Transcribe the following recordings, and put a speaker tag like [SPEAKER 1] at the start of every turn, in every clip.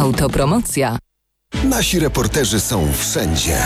[SPEAKER 1] Autopromocja.
[SPEAKER 2] Nasi reporterzy są wszędzie.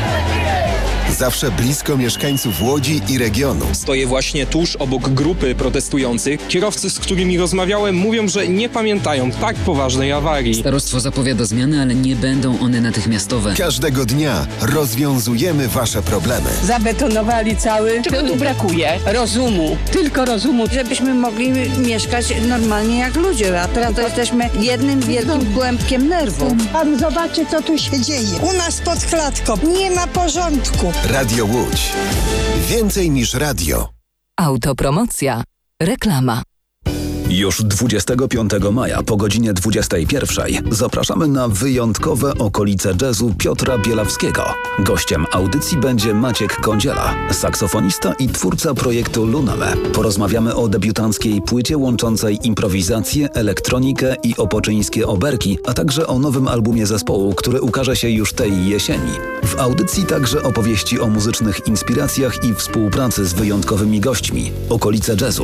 [SPEAKER 2] Zawsze blisko mieszkańców Łodzi i regionu.
[SPEAKER 3] Stoję właśnie tuż obok grupy protestujących. Kierowcy, z którymi rozmawiałem, mówią, że nie pamiętają tak poważnej awarii.
[SPEAKER 4] Starostwo zapowiada zmiany, ale nie będą one natychmiastowe.
[SPEAKER 2] Każdego dnia rozwiązujemy wasze problemy.
[SPEAKER 5] Zabetonowali cały.
[SPEAKER 6] Czego tu brakuje?
[SPEAKER 5] Rozumu. Tylko rozumu, żebyśmy mogli mieszkać normalnie jak ludzie. A teraz to jesteśmy jednym wielkim kłębkiem nerwu.
[SPEAKER 7] Pan zobaczy, co tu się dzieje. U nas pod klatką nie ma porządku.
[SPEAKER 2] Radio Łódź. Więcej niż radio.
[SPEAKER 1] Autopromocja. Reklama.
[SPEAKER 8] Już 25 maja po godzinie 21 zapraszamy na wyjątkowe okolice jazzu Piotra Bielawskiego. Gościem audycji będzie Maciek Kądziela, saksofonista i twórca projektu Luname. Porozmawiamy o debiutanckiej płycie łączącej improwizację, elektronikę i opoczyńskie oberki, a także o nowym albumie zespołu, który ukaże się już tej jesieni. W audycji także opowieści o muzycznych inspiracjach i współpracy z wyjątkowymi gośćmi. Okolice jazzu.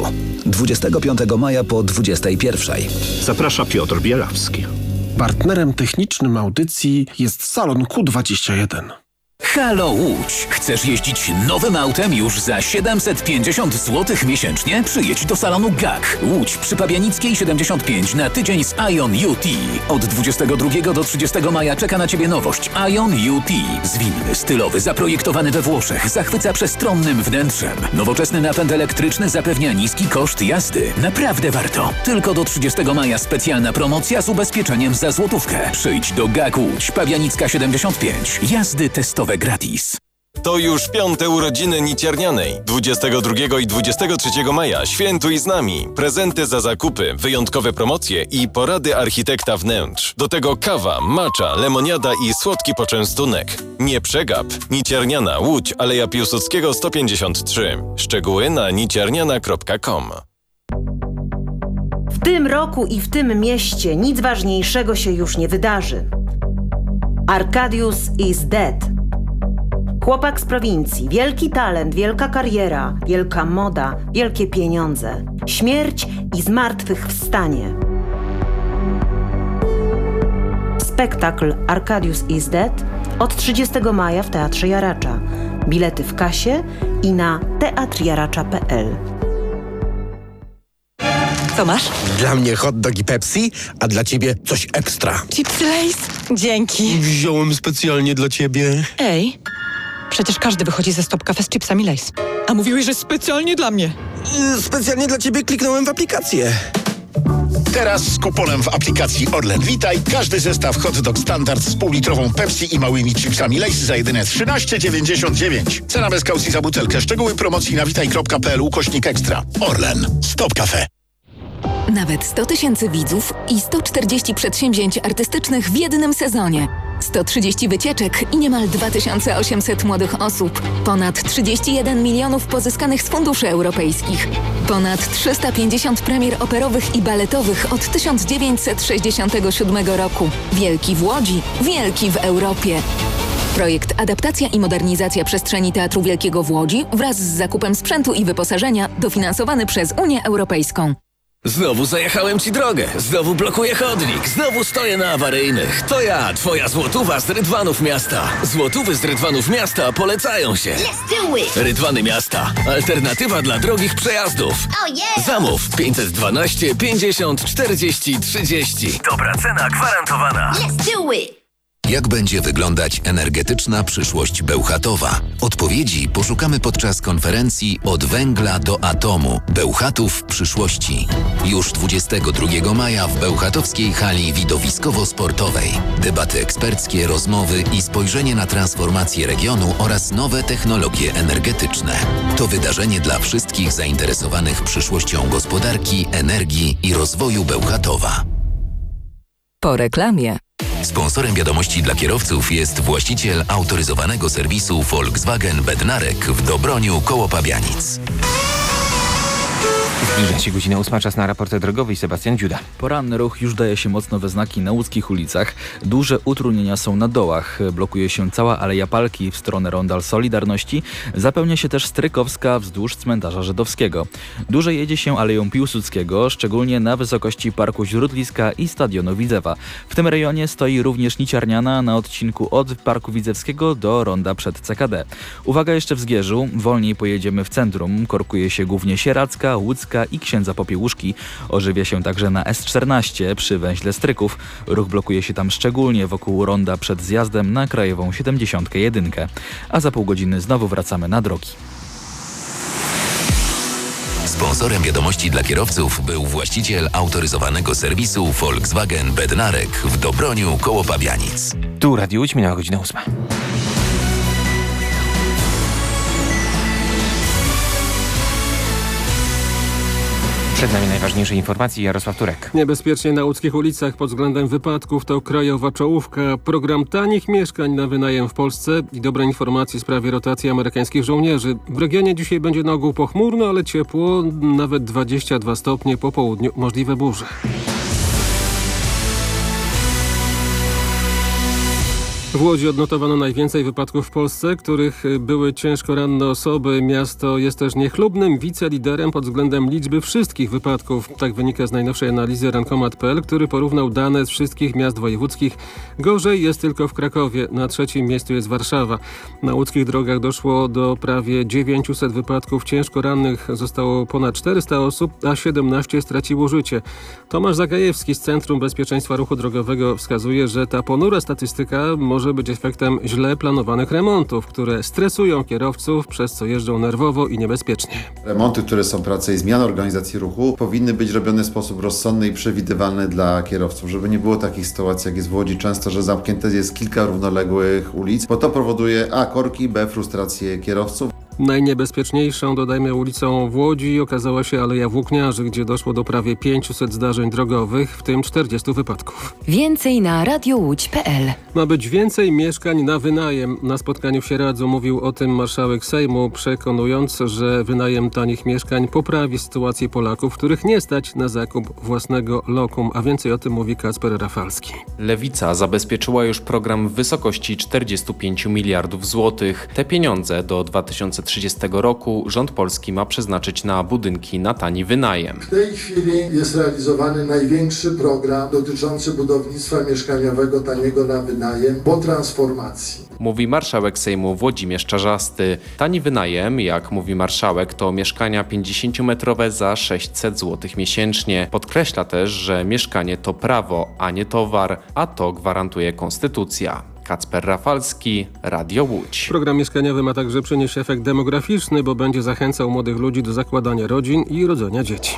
[SPEAKER 8] 25 maja po 21.
[SPEAKER 9] Zaprasza Piotr Bielawski.
[SPEAKER 10] Partnerem technicznym audycji jest Salon Q21.
[SPEAKER 11] Halo Łódź! Chcesz jeździć nowym autem już za 750 zł miesięcznie? Przyjedź do salonu GAK. Łódź przy Pabianickiej 75 na tydzień z Ion UT. Od 22 do 30 maja czeka na Ciebie nowość Ion UT. Zwinny, stylowy, zaprojektowany we Włoszech, zachwyca przestronnym wnętrzem. Nowoczesny napęd elektryczny zapewnia niski koszt jazdy. Naprawdę warto. Tylko do 30 maja specjalna promocja z ubezpieczeniem za złotówkę. Przyjdź do GAK Łódź, Pabianicka 75. Jazdy testowe gratis.
[SPEAKER 12] To już 5. urodziny Niciernianej. 22 i 23 maja świętuj z nami. Prezenty za zakupy, wyjątkowe promocje i porady architekta wnętrz. Do tego kawa, macza, lemoniada i słodki poczęstunek. Nie przegap. Nicierniana, Łódź, Aleja Piłsudskiego 153. Szczegóły na nicierniana.com.
[SPEAKER 13] W tym roku i w tym mieście nic ważniejszego się już nie wydarzy. Arcadius is dead. Chłopak z prowincji, wielki talent, wielka kariera, wielka moda, wielkie pieniądze, śmierć i zmartwychwstanie. Spektakl Arcadius is dead od 30 maja w Teatrze Jaracza. Bilety w kasie i na teatrjaracza.pl.
[SPEAKER 14] Co masz?
[SPEAKER 15] Dla mnie hot dog i Pepsi, a dla ciebie coś ekstra.
[SPEAKER 14] Chipsy Lay's? Dzięki.
[SPEAKER 15] Wziąłem specjalnie dla ciebie.
[SPEAKER 14] Ej, przecież każdy wychodzi ze Stop Cafe z chipsami Lay's. A mówiłeś, że specjalnie dla mnie.
[SPEAKER 15] Specjalnie dla ciebie kliknąłem w aplikację.
[SPEAKER 16] Teraz z kuponem w aplikacji Orlen Witaj każdy zestaw hot dog standard z półlitrową Pepsi i małymi chipsami Lay's za jedyne 13,99. Cena bez kaucji za butelkę. Szczegóły promocji na witaj.pl/ekstra. Orlen. Stop Cafe.
[SPEAKER 1] Nawet 100 000 widzów i 140 przedsięwzięć artystycznych w jednym sezonie. 130 wycieczek i niemal 2800 młodych osób. Ponad 31 milionów pozyskanych z funduszy europejskich. Ponad 350 premier operowych i baletowych od 1967 roku. Wielki w Łodzi, wielki w Europie. Projekt Adaptacja i modernizacja przestrzeni Teatru Wielkiego w Łodzi wraz z zakupem sprzętu i wyposażenia dofinansowany przez Unię Europejską.
[SPEAKER 17] Znowu zajechałem ci drogę, znowu blokuję chodnik, znowu stoję na awaryjnych. To ja, twoja złotówa z Rydwanów Miasta. Złotówy z Rydwanów Miasta polecają się. Rydwany Miasta. Alternatywa dla drogich przejazdów. Zamów 512 50 40 30. Dobra cena gwarantowana.
[SPEAKER 18] Jak będzie wyglądać energetyczna przyszłość Bełchatowa? Odpowiedzi poszukamy podczas konferencji Od węgla do atomu – Bełchatów w przyszłości. Już 22 maja w bełchatowskiej hali widowiskowo-sportowej. Debaty eksperckie, rozmowy i spojrzenie na transformację regionu oraz nowe technologie energetyczne. To wydarzenie dla wszystkich zainteresowanych przyszłością gospodarki, energii i rozwoju Bełchatowa.
[SPEAKER 1] Po reklamie.
[SPEAKER 18] Sponsorem wiadomości dla kierowców jest właściciel autoryzowanego serwisu Volkswagen Bednarek w Dobroniu koło Pabianic.
[SPEAKER 6] Zbliża się godzina 8, czas na raport drogowy i Sebastian Dziuda.
[SPEAKER 19] Poranny ruch już daje się mocno we znaki na łódzkich ulicach. Duże utrudnienia są na dołach. Blokuje się cała Aleja Palki w stronę Rondal Solidarności. Zapełnia się też Strykowska wzdłuż cmentarza żydowskiego. Dłużej jedzie się Aleją Piłsudskiego, szczególnie na wysokości Parku Źródliska i Stadionu Widzewa. W tym rejonie stoi również niciarniana na odcinku od Parku Widzewskiego do ronda przed CKD. Uwaga jeszcze w Zgierzu, wolniej pojedziemy w centrum. Korkuje się głównie Sieradzka, Łódzka i Księdza Popiełuszki. Ożywia się także na S14 przy węźle Stryków. Ruch blokuje się tam szczególnie wokół ronda przed zjazdem na krajową 71. A za pół godziny znowu wracamy na drogi.
[SPEAKER 18] Sponsorem wiadomości dla kierowców był właściciel autoryzowanego serwisu Volkswagen Bednarek w Dobroniu koło Pabianic.
[SPEAKER 6] Tu Radio Łódź, minęła godzina 8. Przed nami najważniejsze informacje. Jarosław Turek.
[SPEAKER 10] Niebezpiecznie na łódzkich ulicach pod względem wypadków to krajowa czołówka. Program tanich mieszkań na wynajem w Polsce i dobre informacje w sprawie rotacji amerykańskich żołnierzy. W regionie dzisiaj będzie na ogół pochmurno, ale ciepło, nawet 22 stopnie, po południu możliwe burze. W Łodzi odnotowano najwięcej wypadków w Polsce, których były ciężko ranne osoby. Miasto jest też niechlubnym wiceliderem pod względem liczby wszystkich wypadków. Tak wynika z najnowszej analizy Rankomat.pl, który porównał dane z wszystkich miast wojewódzkich. Gorzej jest tylko w Krakowie, na trzecim miejscu jest Warszawa. Na łódzkich drogach doszło do prawie 900 wypadków. Ciężko rannych zostało ponad 400 osób, a 17 straciło życie. Tomasz Zagajewski z Centrum Bezpieczeństwa Ruchu Drogowego wskazuje, że ta ponura statystyka może być efektem źle planowanych remontów, które stresują kierowców, przez co jeżdżą nerwowo i niebezpiecznie.
[SPEAKER 20] Remonty, które są pracą i zmiana organizacji ruchu, powinny być robione w sposób rozsądny i przewidywalny dla kierowców, żeby nie było takich sytuacji, jak jest w Łodzi często, że zamknięte jest kilka równoległych ulic, bo to powoduje A. korki, B. frustrację kierowców.
[SPEAKER 10] Najniebezpieczniejszą, dodajmy, ulicą w Łodzi okazała się Aleja Włókniarzy, gdzie doszło do prawie 500 zdarzeń drogowych, w tym 40 wypadków.
[SPEAKER 21] Więcej na radiołódź.pl.
[SPEAKER 10] Ma być więcej mieszkań na wynajem. Na spotkaniu w Sieradzu mówił o tym marszałek Sejmu, przekonując, że wynajem tanich mieszkań poprawi sytuację Polaków, których nie stać na zakup własnego lokum. A więcej o tym mówi Kacper Rafalski.
[SPEAKER 3] Lewica zabezpieczyła już program w wysokości 45 miliardów złotych. Te pieniądze do 2030 roku rząd polski ma przeznaczyć na budynki na tani wynajem.
[SPEAKER 22] W tej chwili jest realizowany największy program dotyczący budownictwa mieszkaniowego taniego na wynajem po transformacji.
[SPEAKER 3] Mówi marszałek Sejmu Włodzimierz Czarzasty. Tani wynajem, jak mówi marszałek, to mieszkania 50-metrowe za 600 zł miesięcznie. Podkreśla też, że mieszkanie to prawo, a nie towar, a to gwarantuje konstytucja. Kacper Rafalski, Radio Łódź.
[SPEAKER 10] Program mieszkaniowy ma także przynieść efekt demograficzny, bo będzie zachęcał młodych ludzi do zakładania rodzin i rodzenia dzieci.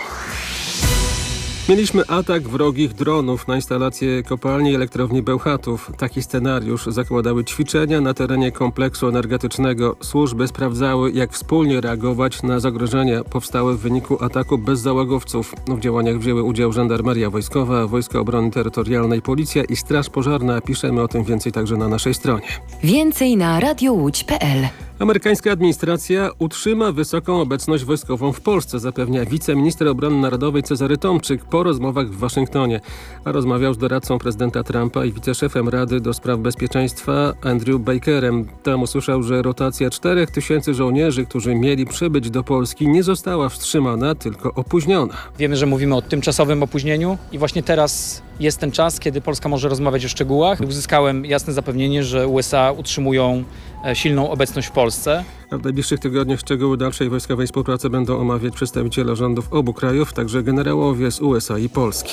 [SPEAKER 10] Mieliśmy atak wrogich dronów na instalację kopalni elektrowni Bełchatów. Taki scenariusz zakładały ćwiczenia na terenie kompleksu energetycznego. Służby sprawdzały, jak wspólnie reagować na zagrożenia powstałe w wyniku ataku bezzałogowców. W działaniach wzięły udział Żandarmeria Wojskowa, Wojska Obrony Terytorialnej, Policja i Straż Pożarna. Piszemy o tym więcej także na naszej stronie.
[SPEAKER 21] Więcej na radiołódź.pl.
[SPEAKER 10] Amerykańska administracja utrzyma wysoką obecność wojskową w Polsce, zapewnia wiceminister obrony narodowej Cezary Tomczyk po rozmowach w Waszyngtonie. A rozmawiał z doradcą prezydenta Trumpa i wiceszefem Rady do Spraw Bezpieczeństwa Andrew Bakerem. Tam usłyszał, że rotacja 4000 żołnierzy, którzy mieli przybyć do Polski, nie została wstrzymana, tylko opóźniona.
[SPEAKER 23] Wiemy, że mówimy o tymczasowym opóźnieniu i właśnie teraz jest ten czas, kiedy Polska może rozmawiać o szczegółach. Uzyskałem jasne zapewnienie, że USA utrzymują silną obecność w Polsce.
[SPEAKER 10] A w najbliższych tygodniach szczegóły dalszej wojskowej współpracy będą omawiać przedstawiciele rządów obu krajów, także generałowie z USA i Polski.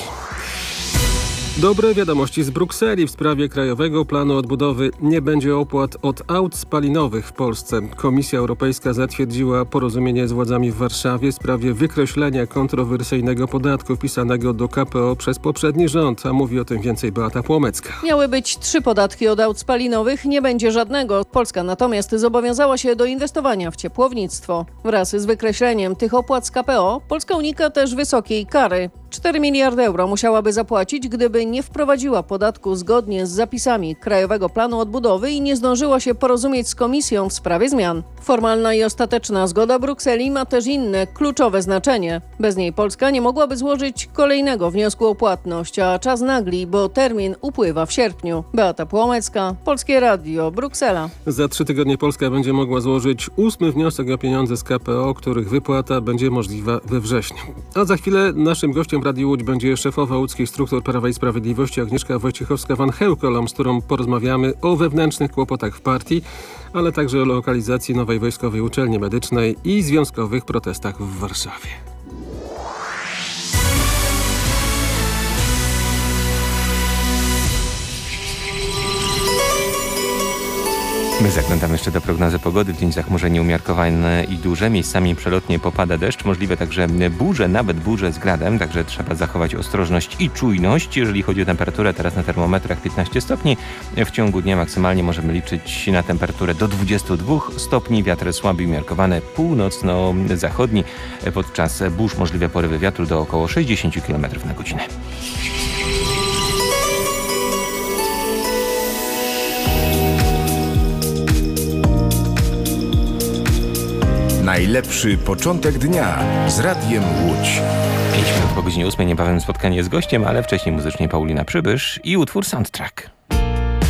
[SPEAKER 10] Dobre wiadomości z Brukseli w sprawie Krajowego Planu Odbudowy. Nie będzie opłat od aut spalinowych w Polsce. Komisja Europejska zatwierdziła porozumienie z władzami w Warszawie w sprawie wykreślenia kontrowersyjnego podatku wpisanego do KPO przez poprzedni rząd, a mówi o tym więcej Beata Płomecka.
[SPEAKER 24] Miały być 3 podatki od aut spalinowych, nie będzie żadnego. Polska natomiast zobowiązała się do inwestowania w ciepłownictwo. Wraz z wykreśleniem tych opłat z KPO Polska unika też wysokiej kary. 4 miliardy euro musiałaby zapłacić, gdyby nie wprowadziła podatku zgodnie z zapisami Krajowego Planu Odbudowy i nie zdążyła się porozumieć z Komisją w sprawie zmian. Formalna i ostateczna zgoda Brukseli ma też inne, kluczowe znaczenie. Bez niej Polska nie mogłaby złożyć kolejnego wniosku o płatność, a czas nagli, bo termin upływa w sierpniu. Beata Płomecka, Polskie Radio, Bruksela.
[SPEAKER 10] Za 3 tygodnie Polska będzie mogła złożyć 8. wniosek o pieniądze z KPO, których wypłata będzie możliwa we wrześniu. A za chwilę naszym gościem w Radiu Łódź będzie szefowa łódzkich struktur Prawa i Sprawiedliwości Agnieszka Wojciechowska-Van Heukelom, z którą porozmawiamy o wewnętrznych kłopotach w partii, ale także o lokalizacji nowej wojskowej uczelni medycznej i związkowych protestach w Warszawie.
[SPEAKER 6] My zaglądamy jeszcze do prognozy pogody. W dzień zachmurzenie umiarkowane i duże. Miejscami przelotnie popada deszcz. Możliwe także burze, nawet burze z gradem. Także trzeba zachować ostrożność i czujność. Jeżeli chodzi o temperaturę, teraz na termometrach 15 stopni. W ciągu dnia maksymalnie możemy liczyć na temperaturę do 22 stopni. Wiatr słaby i umiarkowany północno-zachodni. Podczas burz możliwe porywy wiatru do około 60 km na godzinę.
[SPEAKER 2] Najlepszy początek dnia z Radiem Łódź.
[SPEAKER 6] 5 minut po godzinie 8, niebawem spotkanie z gościem, ale wcześniej muzycznie Paulina Przybysz i utwór Soundtrack.